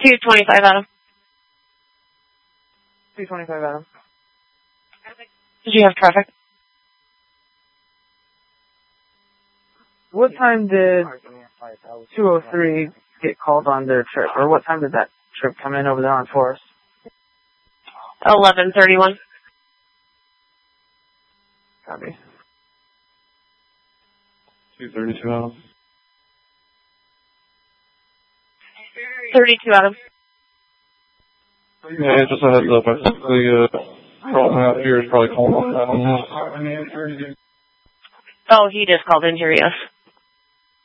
225 Adam. 225 Adam. Did you have traffic? What time did 203 get called on their trip? Or what time did that trip come in over there on Forest? 11:31. Copy. 232 Adam. 32 Adam. Yeah, just a heads up. I think the problem out here is probably calling off that one. Oh, he just called in here, yes.